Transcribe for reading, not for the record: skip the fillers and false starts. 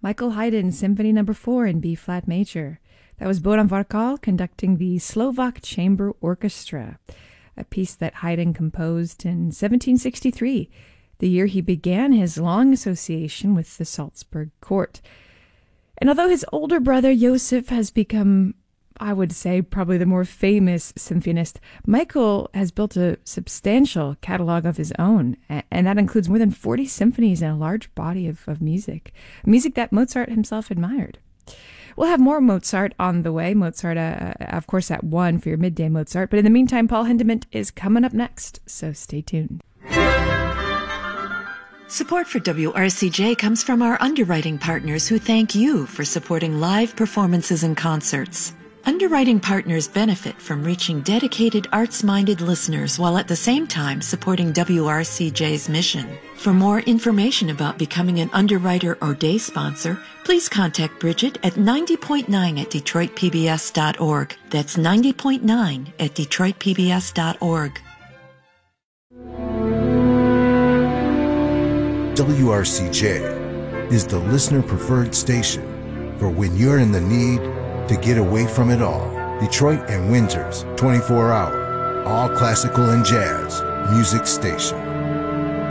Michael Haydn Symphony No. 4 in B-flat major. That was Boran Varkal conducting the Slovak Chamber Orchestra, a piece that Haydn composed in 1763, the year he began his long association with the Salzburg court. And although his older brother Josef has become, I would say, probably the more famous symphonist, Michael has built a substantial catalog of his own, and that includes more than 40 symphonies and a large body of music that Mozart himself admired. We'll have more Mozart on the way. Mozart, of course, at 1 for your midday Mozart. But in the meantime, Paul Hindemith is coming up next, so stay tuned. Support for WRCJ comes from our underwriting partners who thank you for supporting live performances and concerts. Underwriting partners benefit from reaching dedicated arts-minded listeners while at the same time supporting WRCJ's mission. For more information about becoming an underwriter or day sponsor, please contact Bridget at 90.9 at DetroitPBS.org. That's 90.9 at DetroitPBS.org. WRCJ is the listener-preferred station for when you're in the need to get away from it all. Detroit and Windsor's 24-hour, all classical and jazz music station.